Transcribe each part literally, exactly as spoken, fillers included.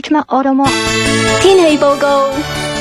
天氣報告。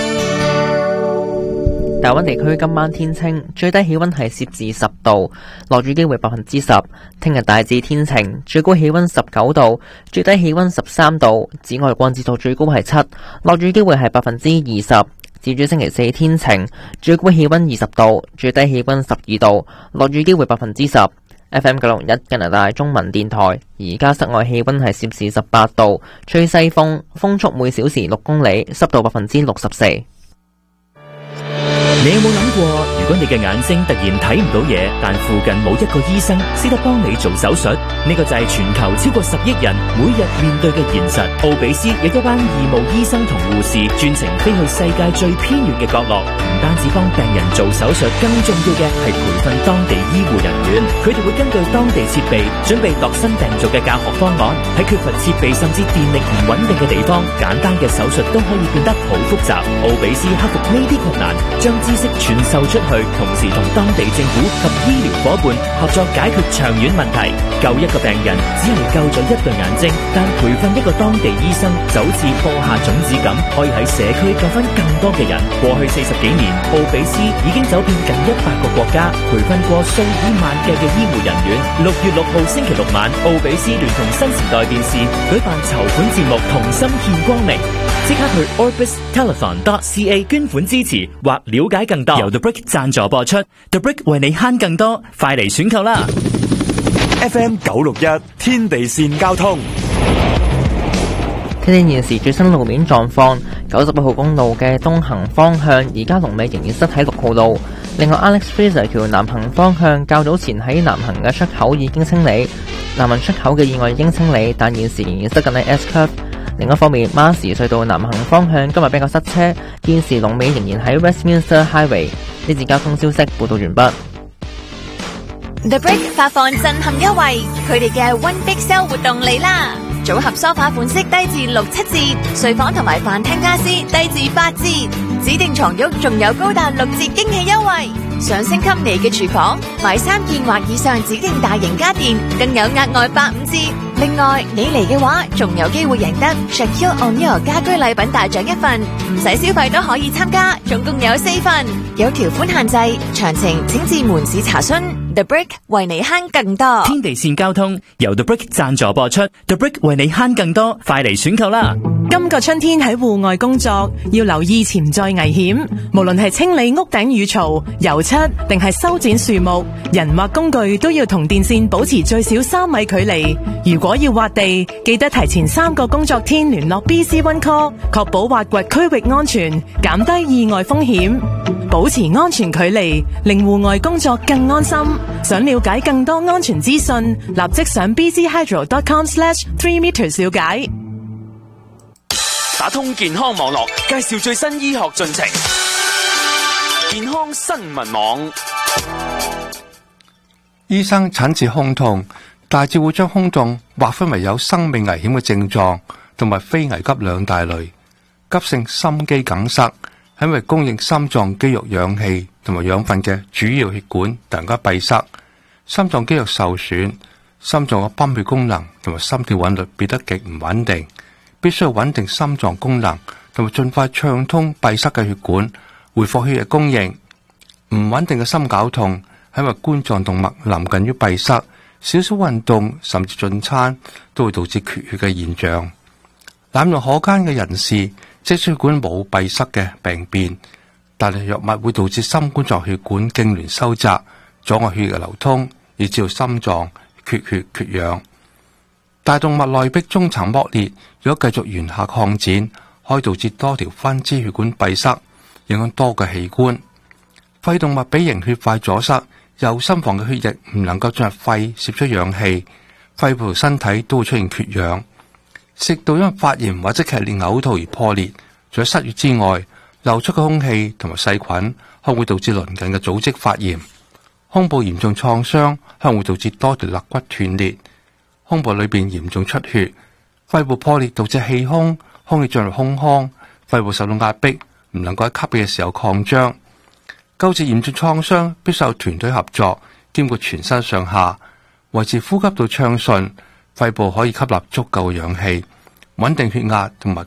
大溫地區今晚天晴，最低氣溫係攝氏十度，落雨機會百分之十。聽日大致天晴，最高氣溫十九度，最低氣溫十三度。紫外光指數最高係七，落雨機會係百分之二十。至於星期四天晴，最高氣溫二十度，最低氣溫十二度，落雨機會百分之十。F M 九六一加拿大中文電台，而家室外氣溫係攝氏十八度，吹西風，風速每小時六公里，濕度百分之六十四。 你有冇諗過，如果你嘅眼睛突然睇唔到嘢，但附近冇一個醫生識得幫你做手術？呢個就係全球超過十億人每日面對嘅現實。奧比斯有一班義務醫生同護士專程飛去世界最偏遠嘅角落，唔單止幫病人做手術，更重要嘅係培訓當地醫護人員。佢哋會根據當地設備準備度身訂造嘅教學方案，喺缺乏設備甚至電力唔穩定嘅地方，簡單嘅手術都可以變得好複雜。奧比斯克服呢啲困難，將知識傳授出去，同時同當地政府及醫療伙伴合作解決長遠問題。救一個病人只係救咗一對眼睛，但培訓一個當地醫生就好似播下種子咁，可以喺社區救翻更多嘅人。過去四十幾年，奧比斯已經走遍近一百個國家，培訓過數以萬計嘅醫護人員。六月六號星期六晚，奧比斯聯同新時代電視舉辦籌款節目，同心獻光明。即刻去 orbis telethon dot c a 捐款支持或了解更多。由 The Brick 贊助播出 ，The Brick 為你慳更多，快嚟選購啦 ！F M 九六一天地線交通， 睇睇現時最新路面狀況。九十一號公路嘅東行方向，而家龍尾仍然塞喺六號路。另外 ，Alex Fraser 橋南行方向，較早前喺南行嘅出口已經清理，南行出口嘅意外已經清理，但現時仍然塞緊喺 S Curve。另一方面，馬士隧道南行方向今日比較塞車，現時龍尾仍然喺 Westminster Highway。呢節交通消息報道完畢。 The Brick 發放震撼優惠，佢哋嘅 One Big Sale 活動嚟啦！組合梳化款式低至六七折，睡房同埋飯廳家私低至八折，指定床褥仲有高達六折驚喜優惠。想升級你嘅廚房，買三件或以上指定大型家電，更有額外八五折。另外，你嚟嘅話，仲有機會贏得 Shaquille O'Neal 家居禮品大獎一份，唔使消費都可以參加，總共有四份，有條款限制，詳情請至門市查詢。The Brick 為你慳更多。 天地線交通由 The Brick 贊助播出 ，The Brick 為你慳更多，快嚟選購啦！ 今個春天喺戶外工作，要留意潛在危險，無論係清理屋頂雨槽、油漆，定係修剪樹木，人或工具都要同電線保持最少三米距離。如果要挖地，記得提前三個工作天聯絡 B C One Call， 確保挖掘區域安全，減低意外風險。保持安全距離，令戶外工作更安心。想了解更多安全資訊，立即上 b c hydro dot com slash three meters 了解。 打通健康網絡，介紹最新醫學進程。健康新聞網， 醫生診治胸痛，大致會將胸痛劃分為有生命危險嘅症狀同埋非危急兩大類。急性心肌梗塞係因為供應心臟肌肉氧氣同埋養分嘅主要血管突然間閉塞，心臟肌肉受損，心臟嘅泵血功能同埋心跳韻律變得極唔穩定，必須要穩定心臟功能同埋盡快暢通閉塞嘅血管，恢復血液供應。唔穩定嘅心絞痛係因為冠狀動脈臨近於閉塞，少少運動甚至進餐都會導致缺血嘅現象。濫用可間嘅人士，即血管冇閉塞嘅病變，但係藥物會導致心冠狀血管痙攣收窄，阻礙血液流通，以致到心臟缺血缺氧。大動脈內壁中層剝裂，如果繼續沿下擴展，可以導致多條分支血管閉塞，影響多個器官。肺動脈俾凝血塊阻塞，右心房嘅血液唔能夠進入肺攝出氧氣，肺部身體都會出現缺氧。食道因為發炎或者劇烈嘔吐而破裂，除咗失血之外，流出嘅空氣同埋細菌可能會導致鄰近嘅組織發炎。胸部嚴重創傷可能會導致多條肋骨斷裂，胸部裏邊嚴重出血，肺部破裂導致氣胸，空氣進入胸腔，肺部受到壓迫，唔能夠喺吸氣嘅時候擴張。救治嚴重創傷必須有團隊合作，兼顧全身上下，維持呼吸道暢順，肺部可以吸納足夠氧氣，穩定血壓同埋